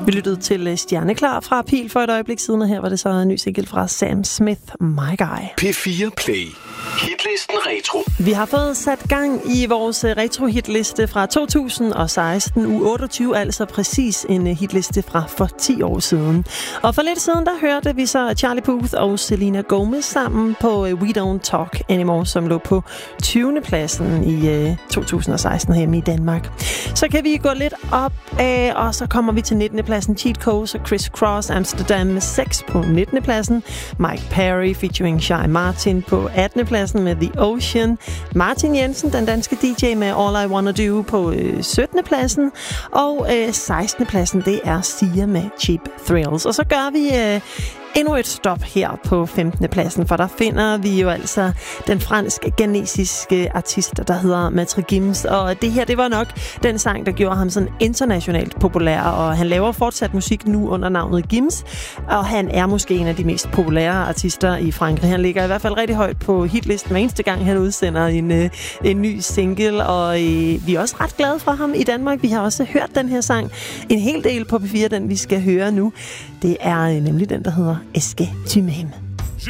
Vi lyttede til Stjerneklar fra Pil for et øjeblik siden, og her var det så en ny single fra Sam Smith, My Guy. P4 Play. Hitlisten Retro. Vi har fået sat gang i vores retro-hitliste fra 2016, uge 28, altså præcis en hitliste fra for 10 år siden. Og for lidt siden, der hørte vi så Charlie Puth og Selena Gomez sammen på We Don't Talk Anymore, som lå på 20. pladsen i 2016 hjemme i Danmark. Så kan vi gå lidt op af, og så kommer vi til 19. pladsen. Cheat Codes og Criss Cross Amsterdam med 6 på 19. pladsen. Mike Perry featuring Shy Martin på 18. pladsen med The Ocean. Martin Jensen, den danske DJ med All I Wanna Do på 17. pladsen. Og 16. pladsen, det er Sia med Cheap Thrills. Og så gør vi endnu et stop her på 15. pladsen, for der finder vi jo altså den fransk-ghanesiske artist, der hedder Maitre Gims. Og det her, det var nok den sang, der gjorde ham sådan internationalt populær, og han laver fortsat musik nu under navnet Gims, og han er måske en af de mest populære artister i Frankrig. Han ligger i hvert fald rigtig højt på hitlisten hver eneste gang, han udsender en ny single, og vi er også ret glade for ham i Danmark. Vi har også hørt den her sang en hel del på P4, den vi skal høre nu. Det er nemlig den, der hedder Est-ce que tu m'aimes?